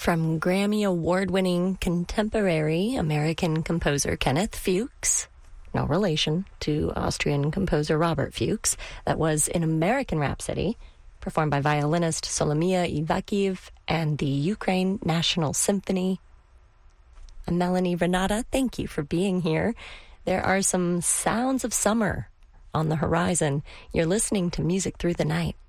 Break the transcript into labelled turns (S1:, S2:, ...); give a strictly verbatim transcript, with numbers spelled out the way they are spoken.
S1: From Grammy Award-winning contemporary American composer Kenneth Fuchs, no relation to Austrian composer Robert Fuchs, that was in American Rhapsody, performed by violinist Solomia Ivakhiv and the Ukraine National Symphony. I'm Melanie Renata, thank you for being here. There are some sounds of summer on the horizon. You're listening to Music Through the Night.